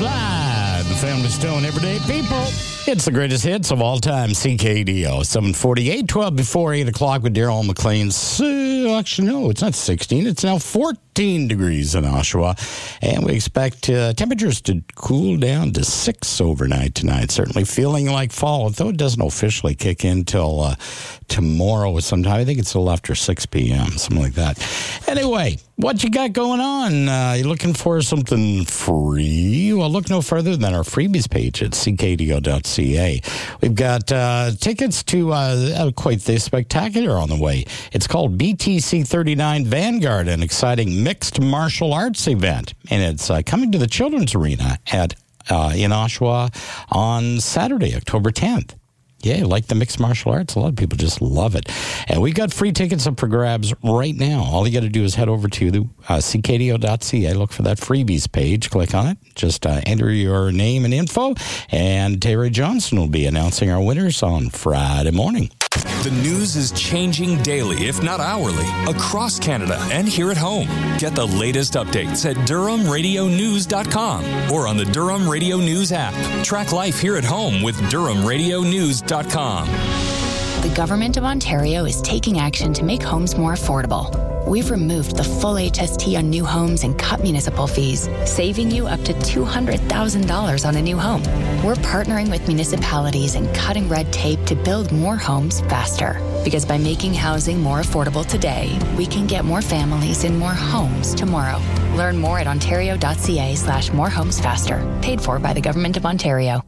Slide, the Family Stone, Everyday People. It's the greatest hits of all time, CKDO. 748, 12 before 8 o'clock with Daryl McLean. Actually, no, it's not 16. It's now 14 degrees in Oshawa. And we expect temperatures to cool down to 6 overnight tonight. Certainly feeling like fall, though it doesn't officially kick in till tomorrow sometime. I think it's a little after 6 p.m., something like that. Anyway, what you got going on? You looking for something free? Well, look no further than our freebies page at ckdo.ca. We've got tickets to quite the spectacular on the way. It's called BTC 39 Vanguard, an exciting mixed martial arts event. And it's coming to the Children's Arena in Oshawa on Saturday, October 10th. Yeah, like the mixed martial arts. A lot of people just love it. And we got free tickets up for grabs right now. All you got to do is head over to the ckdo.ca, look for that freebies page, click on it, just enter your name and info, and Terry Johnson will be announcing our winners on Friday morning. The news is changing daily, if not hourly, across Canada and here at home. Get the latest updates at DurhamRadioNews.com or on the Durham Radio News app. Track life here at home with DurhamRadioNews.com. The Government of Ontario is taking action to make homes more affordable. We've removed the full HST on new homes and cut municipal fees, saving you up to $200,000 on a new home. We're partnering with municipalities and cutting red tape to build more homes faster. Because by making housing more affordable today, we can get more families in more homes tomorrow. Learn more at ontario.ca/morehomesfaster. Paid for by the Government of Ontario.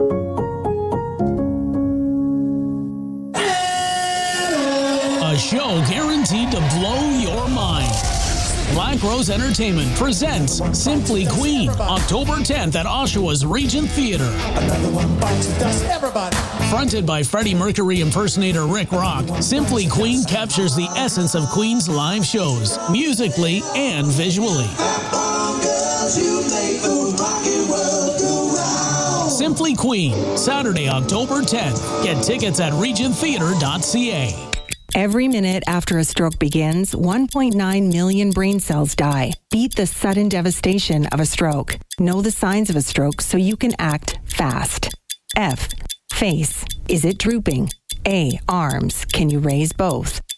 A show guaranteed to blow your mind. Black Rose Entertainment presents Simply Queen, October 10th at Oshawa's Regent Theatre. Another one bites the dust, everybody. Fronted by Freddie Mercury impersonator Rick Rock, Simply Queen captures the essence of Queen's live shows, musically and visually. Simply Queen, Saturday, October 10th. Get tickets at regenttheatre.ca. Every minute after a stroke begins, 1.9 million brain cells die. Beat the sudden devastation of a stroke. Know the signs of a stroke so you can act fast. F. Face. Is it drooping? A. Arms. Can you raise both?